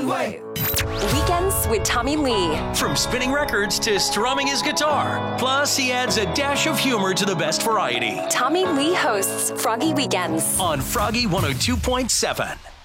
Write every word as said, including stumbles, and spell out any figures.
Runway. Weekends with Tommy Lee. From spinning records to strumming his guitar. Plus, he adds a dash of humor to the best variety. Tommy Lee hosts Froggy Weekends On Froggy one oh two point seven.